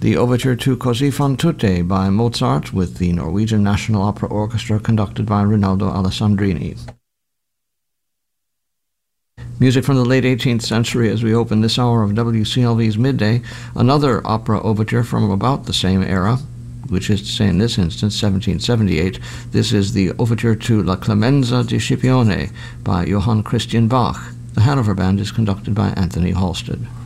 the overture to Così fan tutte by Mozart with the Norwegian National Opera Orchestra conducted by Rinaldo Alessandrini. Music from the late 18th century as we open this hour of WCLV's Midday, another opera overture from about the same era, which is to say in this instance 1778. This is the overture to La Clemenza di Scipione by Johann Christian Bach. The Hanover Band is conducted by Anthony Halstead.